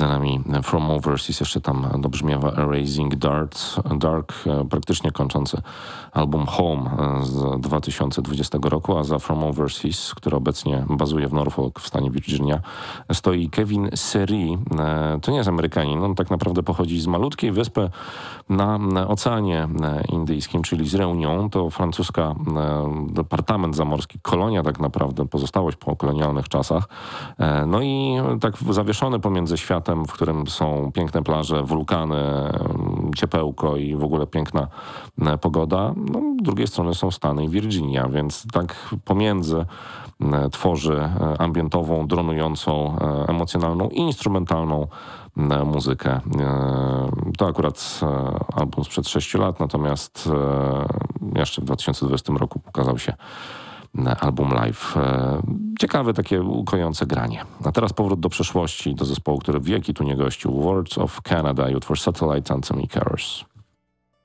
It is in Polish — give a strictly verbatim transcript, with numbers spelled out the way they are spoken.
za nami From Overseas, jeszcze tam dobrzmiewa Erasing Dark, Dark praktycznie kończący album Home z dwa tysiące dwudziestego roku, a za From Overseas, który obecnie bazuje w Norfolk w stanie Virginia, stoi Kevin Seri. To nie jest Amerykanin, on tak naprawdę pochodzi z malutkiej wyspy na Oceanie Indyjskim, czyli z Reunion. To francuska departament zamorski, kolonia tak naprawdę, pozostałość po kolonialnych czasach. No i tak zawieszony pomiędzy światem, w którym są piękne plaże, wulkany, ciepełko i w ogóle piękna pogoda. No, z drugiej strony są Stany i Virginia, więc tak pomiędzy tworzy ambientową, dronującą, emocjonalną i instrumentalną muzykę. To akurat album sprzed sześciu lat, natomiast jeszcze w dwa tysiące dwudziestym roku pokazał się album live. Ciekawe, takie ukojące granie. A teraz powrót do przeszłości, do zespołu, który wieki tu nie gościł. Words of Canada i utwór Satellite Anthem i Carers.